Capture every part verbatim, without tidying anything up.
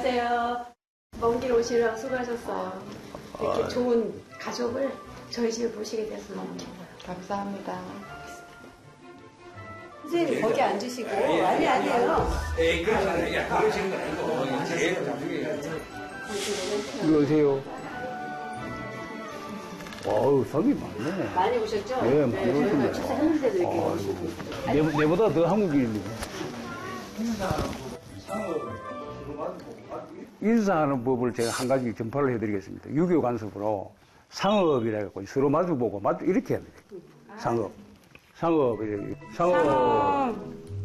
안녕하세요. 먼 길 오시느라 수고하셨어요. 이렇게 아, 좋은 가족을 저희 집에 모시게 돼서 너무 기뻐요. 감사합니다. 선생님 거기 앉으시고. 아니 아니에요. 에이, 그러시는 그러시는 건 아니고 제일 나중에 이리 오세요. 어우, 성이 많네. 많이 오셨죠? 네, 많이 저희가 오셨네요. 출세했는데도 이렇게 아이고, 오시고 있어요. 내, 내보다 더 한국인입니다. 인사하는 법을 제가 한 가지 전파를 해드리겠습니다. 유교 관습으로 상업이라 해갖고 서로 마주보고 마주 이렇게 합니다. 상업. 상업, 이렇게. 상업.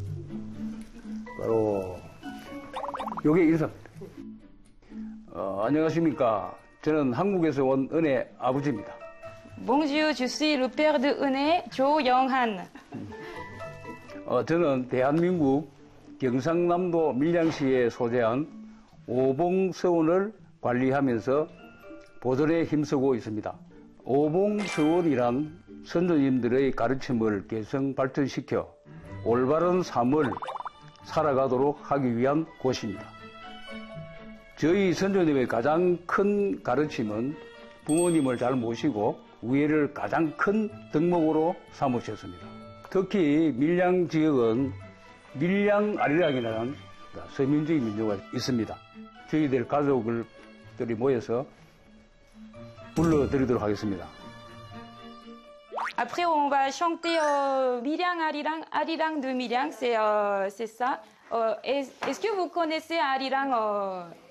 바로, 요게 인사입니다. 어, 안녕하십니까. 저는 한국에서 온 은혜 아버지입니다. Bonjour, je suis le père de 은혜 조영한. 어, 저는 대한민국 경상남도 밀양시에 소재한 오봉서원을 관리하면서 보존에 힘쓰고 있습니다. 오봉서원이란 선조님들의 가르침을 개성 발전시켜 올바른 삶을 살아가도록 하기 위한 곳입니다. 저희 선조님의 가장 큰 가르침은 부모님을 잘 모시고 우애를 가장 큰 덕목으로 삼으셨습니다. 특히 밀양 지역은 밀양 아리랑이라는 서민주의 민족가 있습니다. 저희들 가족들이 모여서 불러드리도록 하겠습니다. Après, on va chanter euh, Miryang Arirang, Arirang de Miryang, c'est euh, c'est ça. Euh, est-ce est-ce que vous connaissez Arirang euh,